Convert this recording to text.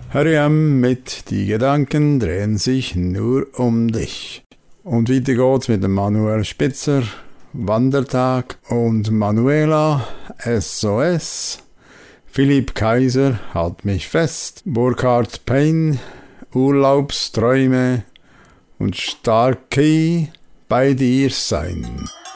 Hurry mit Die Gedanken drehen sich nur um dich. Und weiter geht's mit dem Manuel Spitzer, Wandertag, und Manuela, SOS, Philipp Kaiser, Halt mich fest, Burkhard Payne, Urlaubsträume und Starkey, Bei dir sein.